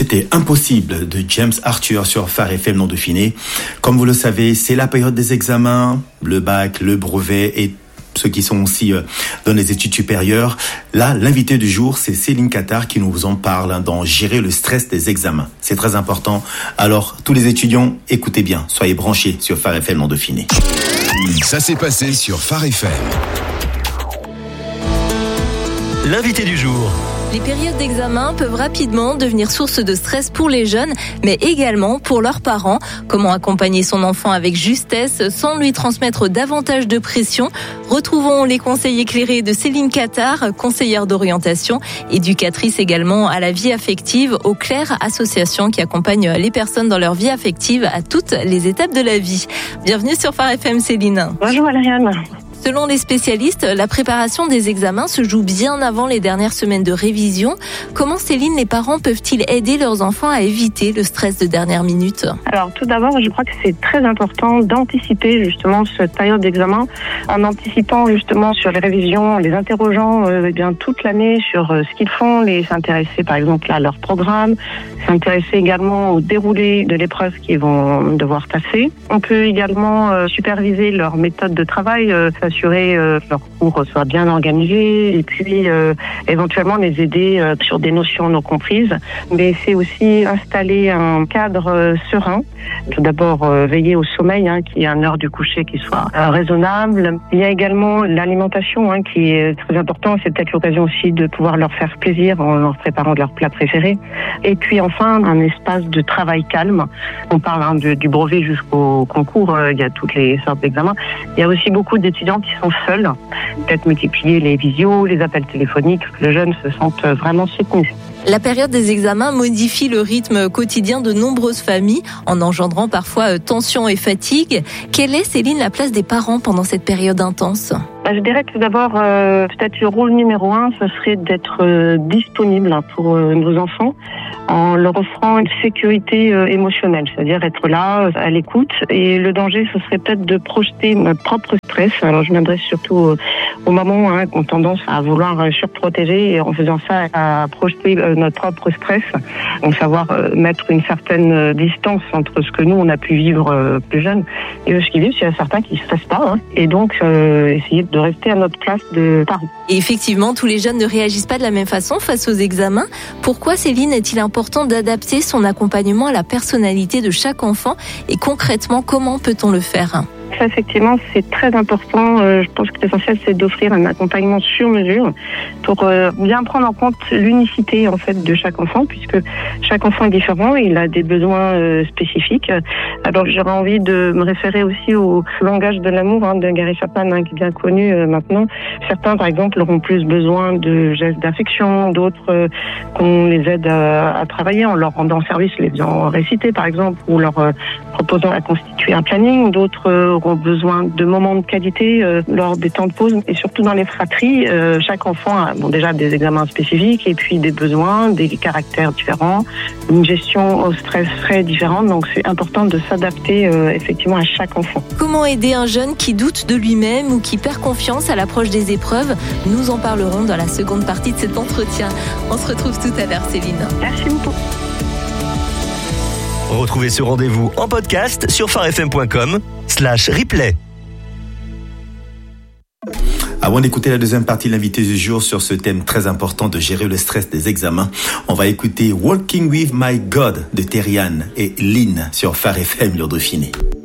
C'était Impossible de James Arthur sur Phare FM non Dauphiné. Comme vous le savez, c'est la période des examens, le bac, le brevet et ceux qui sont aussi dans les études supérieures. Là, l'invité du jour, c'est Céline Cathard qui nous en parle dans Gérer le stress des examens. C'est très important. Alors, tous les étudiants, écoutez bien, soyez branchés sur Phare FM non Dauphiné. Ça s'est passé sur Phare FM. L'invité du jour. Les périodes d'examen peuvent rapidement devenir source de stress pour les jeunes, mais également pour leurs parents. Comment accompagner son enfant avec justesse sans lui transmettre davantage de pression? Retrouvons les conseils éclairés de Céline Cathard, conseillère d'orientation, éducatrice également à la vie affective au Clair, association qui accompagne les personnes dans leur vie affective à toutes les étapes de la vie. Bienvenue sur Phare FM, Céline. Bonjour Valériane. Selon les spécialistes, la préparation des examens se joue bien avant les dernières semaines de révision. Comment, Céline, les parents peuvent-ils aider leurs enfants à éviter le stress de dernière minute? Alors tout d'abord, je crois que c'est très important d'anticiper justement cette période d'examen en anticipant justement sur les révisions, les interrogeant toute l'année sur ce qu'ils font, les s'intéresser par exemple à leur programme, s'intéresser également au déroulé de l'épreuve qu'ils vont devoir passer. On peut également superviser leur méthode de travail, s'assurer que leurs cours soient bien organisés et puis éventuellement les aider sur des notions non comprises. Mais c'est aussi installer un cadre serein. Tout d'abord, veiller au sommeil, qu'il y ait une heure du coucher qui soit raisonnable. Il y a également l'alimentation qui est très important. C'est peut-être l'occasion aussi de pouvoir leur faire plaisir en leur préparant leurs plats préférés. Et puis enfin, un espace de travail calme. On parle du brevet jusqu'au concours. Il y a toutes les sortes d'examens. Il y a aussi beaucoup d'étudiants qui sont seuls. Peut-être multiplier les visios, les appels téléphoniques, que les jeunes se sentent vraiment soutenus. La période des examens modifie le rythme quotidien de nombreuses familles en engendrant parfois tension et fatigue. Quelle est, Céline, la place des parents pendant cette période intense ? Je dirais que d'abord, peut-être le rôle numéro 1, ce serait d'être disponible pour nos enfants en leur offrant une sécurité émotionnelle, c'est-à-dire être là, à l'écoute. Et le danger, ce serait peut-être de projeter notre propre stress. Alors je m'adresse surtout aux mamans qui ont tendance à vouloir surprotéger et en faisant ça, à projeter notre propre stress. Donc savoir mettre une certaine distance entre ce que nous, on a pu vivre plus jeune et ce qu'ils vivent. Il y a certains qui ne stressent pas. Et donc, essayer de rester à notre place de parents. Et effectivement, tous les jeunes ne réagissent pas de la même façon face aux examens. Pourquoi, Céline, est-il important d'adapter son accompagnement à la personnalité de chaque enfant? Et concrètement, comment peut-on le faire? Ça, effectivement, c'est très important. Je pense que l'essentiel, c'est d'offrir un accompagnement sur mesure pour bien prendre en compte l'unicité en fait de chaque enfant, puisque chaque enfant est différent, il a des besoins spécifiques. Alors, j'aurais envie de me référer aussi au langage de l'amour de Gary Chapman, qui est bien connu maintenant. Certains, par exemple, auront plus besoin de gestes d'affection, d'autres qu'on les aide à travailler en leur rendant service, les faisant réciter, par exemple, ou leur proposant à constituer un planning. D'autres auront besoin de moments de qualité lors des temps de pause et surtout dans les fratries. Chaque enfant a déjà des examens spécifiques et puis des besoins, des caractères différents, une gestion au stress très différente. Donc c'est important de s'adapter effectivement à chaque enfant. Comment aider un jeune qui doute de lui-même ou qui perd confiance à l'approche des épreuves? Nous en parlerons dans la seconde partie de cet entretien. On se retrouve tout à l'heure, Céline. Merci beaucoup. Retrouvez ce rendez-vous en podcast sur pharefm.com/replay. Avant d'écouter la deuxième partie de l'invité du jour sur ce thème très important de gérer le stress des examens, on va écouter Walking with My God de Terriane et Lynn sur Phare FM Dauphiné.